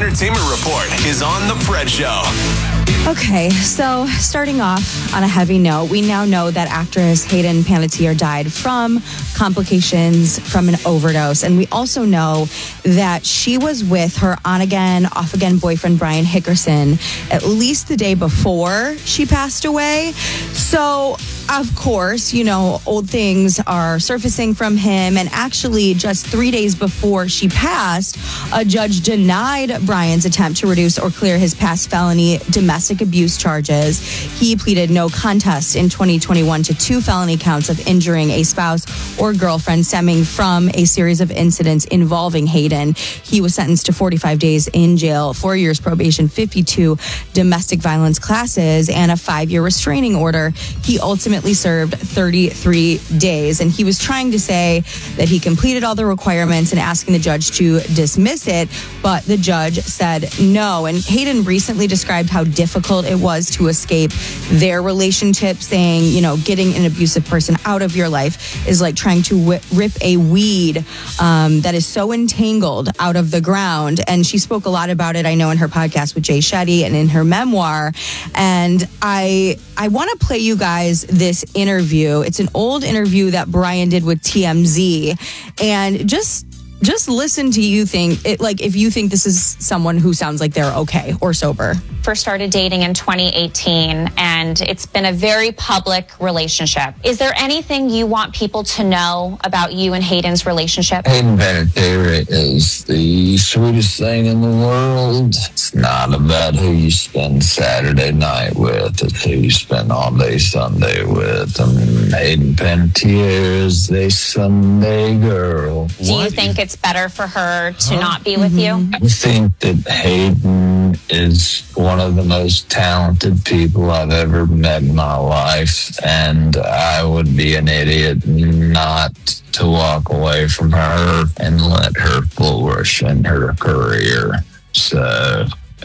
Entertainment Report is on The Fred Show. Okay, so starting off on a heavy note, we now know that actress Hayden Panettiere died from complications from an overdose. And we also know that she was with her on-again, off-again boyfriend, Brian Hickerson, at least the day before she passed away. So, of course, you know, old things are surfacing from him. And actually, just 3 days before she passed, a judge denied Brian's attempt to reduce or clear his past felony domestic abuse charges. He pleaded no contest in 2021 to 2 felony counts of injuring a spouse or girlfriend stemming from a series of incidents involving Hayden. He was sentenced to 45 days in jail, 4 years probation, 52 domestic violence classes, and a 5-year restraining order. He ultimately served 33 days, and he was trying to say that he completed all the requirements and asking the judge to dismiss it, but the judge said no. And Hayden recently described how difficult it was to escape their relationship, saying, you know, getting an abusive person out of your life is like trying to rip a weed that is so entangled out of the ground. And she spoke a lot about it, I know, in her podcast with Jay Shetty and in her memoir. And I want to play you guys this interview. It's an old interview that Brian did with TMZ, and just listen to you think it, like if you think this is someone who sounds like they're okay or sober. First started dating in 2018, and it's been a very public relationship. Is there anything you want people to know about you and Hayden's relationship? Hayden Panettiere is the sweetest thing in the world. It's not about who you spend Saturday night with. It's who you spend all day Sunday with. And Hayden Panettiere is a Sunday girl. Do you think it's better for her to not be with you? I think that Hayden is one of the most talented people I've ever met in my life, and I would be an idiot not to walk away from her and let her flourish in her career. So,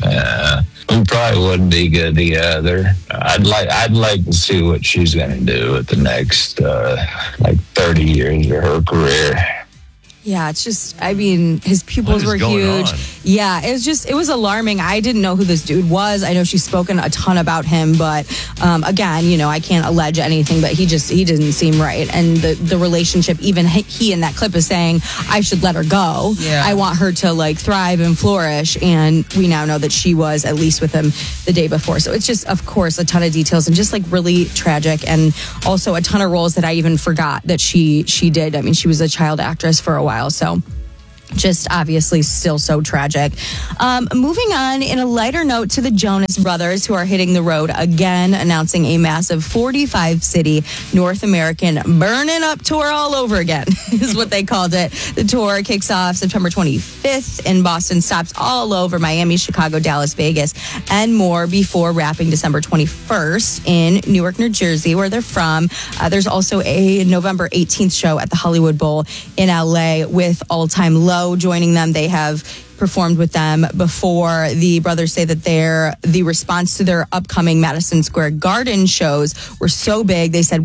we probably wouldn't be good together. I'd like to see what she's going to do with the next 30 years of her career. Yeah, it's just, I mean, his pupils were huge. Yeah, it was alarming. I didn't know who this dude was. I know she's spoken a ton about him, but again, you know, I can't allege anything, but he didn't seem right. And the relationship, even he in that clip is saying, I should let her go. Yeah. I want her to like thrive and flourish. And we now know that she was at least with him the day before. So it's just, of course, a ton of details and just like really tragic, and also a ton of roles that I even forgot that she did. I mean, she was a child actress for a while. So just obviously still so tragic. Moving on, in a lighter note, to the Jonas Brothers, who are hitting the road again, announcing a massive 45-city North American burning up tour all over again, is what they called it. The tour kicks off September 25th in Boston, stops all over Miami, Chicago, Dallas, Vegas, and more before wrapping December 21st in Newark, New Jersey, where they're from. There's also a November 18th show at the Hollywood Bowl in LA with All Time Low joining them. They have performed with them before. The brothers say that the response to their upcoming Madison Square Garden shows were so big, they said,